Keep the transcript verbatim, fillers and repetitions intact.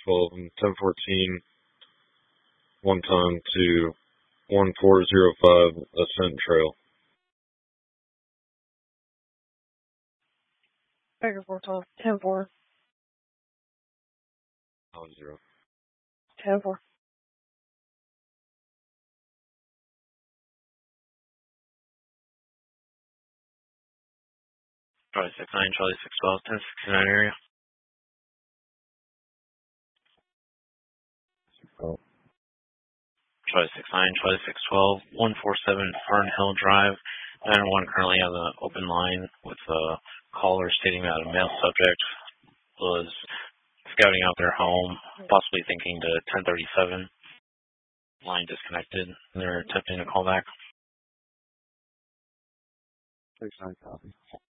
twelve and ten fourteen one time to one four zero five Ascent Trail. Baker four twelve, ten four. Oh, zero. ten four. Charlie six nine, Charlie six twelve, ten sixty-nine area. Oh. Charlie six nine, Charlie six twelve, one four seven Fern Hill Drive. nine one currently on the open line with a caller stating that a male subject was scouting out their home, possibly thinking to ten thirty-seven. Line disconnected. They're attempting to call back. six nine copy.